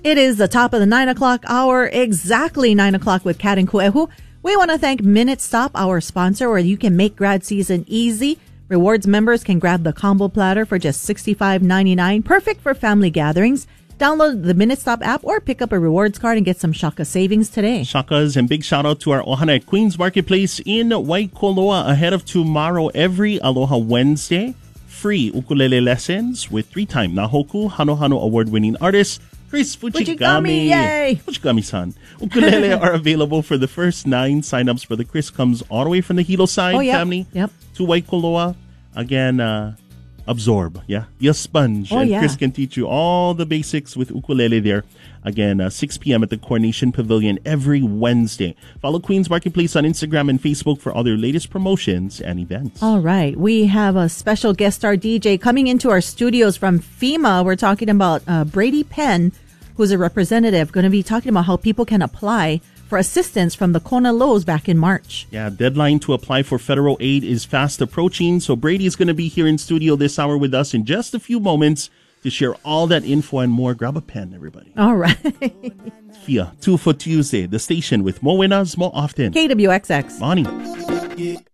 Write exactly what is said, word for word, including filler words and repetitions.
It is the top of the nine o'clock hour, exactly nine o'clock with Kat and Kuehu. We want to thank Minute Stop, our sponsor, where you can make grad season easy. Rewards members can grab the combo platter for just sixty-five ninety-nine, perfect for family gatherings. Download the Minute Stop app or pick up a rewards card and get some Shaka savings today. Shakas, and big shout out to our Ohana at Queens Marketplace in Waikoloa ahead of tomorrow. Every Aloha Wednesday, free ukulele lessons with three-time Nahoku Hano Hano award-winning artist Chris Fujigami. Fujigami, yay! Fujigami-san. Ukulele are available for the first nine sign-ups for the Chris Comes all the way from the Hilo side oh, yep. family yep. to Waikoloa. Again, uh, absorb, yeah? Be a sponge. Oh, and yeah. Chris can teach you all the basics with ukulele there. Again, uh, six p.m. at the Coronation Pavilion every Wednesday. Follow Queens Marketplace on Instagram and Facebook for all their latest promotions and events. All right. We have a special guest star D J coming into our studios from FEMA. We're talking about uh, Brady Penn, who's a representative, going to be talking about how people can apply for assistance from the Kona Lows back in March. Yeah, deadline to apply for federal aid is fast approaching. So Brady is going to be here in studio this hour with us in just a few moments to share all that info and more. Grab a pen, everybody. All right. Fia, Two for Tuesday, the station with more winners more often. K W X X. Morning.